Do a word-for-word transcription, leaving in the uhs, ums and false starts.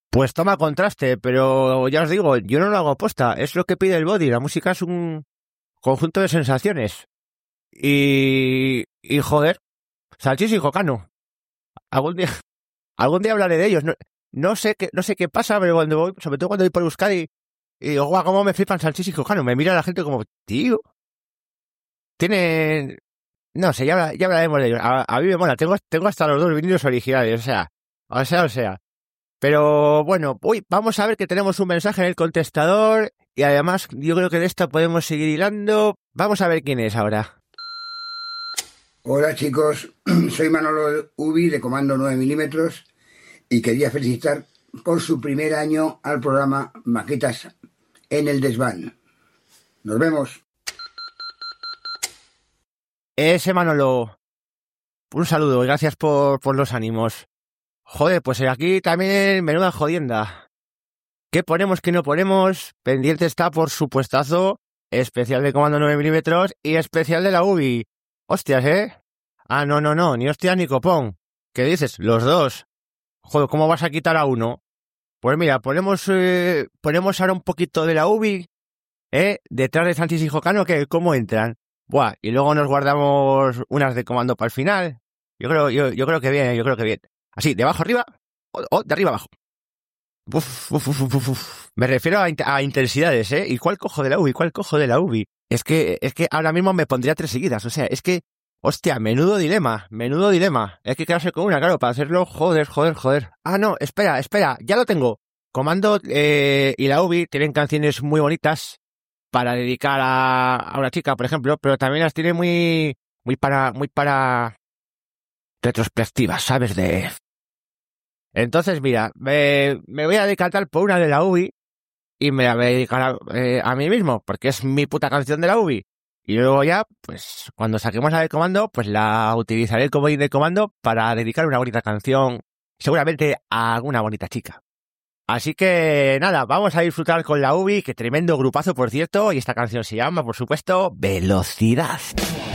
Pues toma contraste, pero ya os digo, yo no lo hago posta, es lo que pide el body, la música es un conjunto de sensaciones. Y, y joder, Salchís y Jocano, algún día, algún día hablaré de ellos, no, no sé qué, no sé qué pasa, pero cuando voy, sobre todo cuando voy por Euskadi, y digo, guau, cómo me flipan Salchís y Jocano, me mira la gente como, tío, tienen, no sé, ya, ya hablaremos de ellos, a, a mí me mola, tengo, tengo hasta los dos vinilos originales, o sea, o sea, o sea. Pero bueno, uy, vamos a ver que tenemos un mensaje en el contestador y además yo creo que de esto podemos seguir hilando. Vamos a ver quién es ahora. Hola chicos, soy Manolo Ubi de Comando nueve milímetros y quería felicitar por su primer año al programa Maquetas en el Desván. Nos vemos. Ese Manolo, un saludo y gracias por, por los ánimos. Joder, pues aquí también menuda jodienda. ¿Qué ponemos, qué no ponemos? Pendiente está, por supuestazo, especial de Comando nueve milímetros y especial de la U B I. Hostias, ¿eh? Ah, no, no, no, ni hostias ni copón. ¿Qué dices? Los dos. Joder, ¿cómo vas a quitar a uno? Pues mira, ponemos eh, ponemos ahora un poquito de la U B I, ¿eh? Detrás de Salchís y Jocano, que ¿cómo entran? Buah, y luego nos guardamos unas de Comando para el final. Yo creo, yo, yo creo que bien, yo creo que bien. Así, de abajo arriba o, o de arriba abajo. Uf, uf, uf, uf, uf. Me refiero a, a intensidades, ¿eh? ¿Y cuál cojo de la U B I? ¿Cuál cojo de la U B I? Es que, es que ahora mismo me pondría tres seguidas. O sea, es que, hostia, menudo dilema, menudo dilema. Hay que quedarse con una, claro, para hacerlo, joder, joder, joder. Ah, no, espera, espera, ya lo tengo. Comando eh, y la U B I tienen canciones muy bonitas para dedicar a, a una chica, por ejemplo, pero también las tiene muy, muy para, muy para retrospectivas, ¿sabes? De... Entonces, mira, me, me voy a decantar por una de la U B I y me la voy a dedicar a, eh, a mí mismo, porque es mi puta canción de la U B I. Y luego ya, pues, cuando saquemos la de Comando, pues la utilizaré como de Comando para dedicar una bonita canción, seguramente a alguna bonita chica. Así que, nada, vamos a disfrutar con la U B I, que tremendo grupazo, por cierto, y esta canción se llama, por supuesto, Velocidad.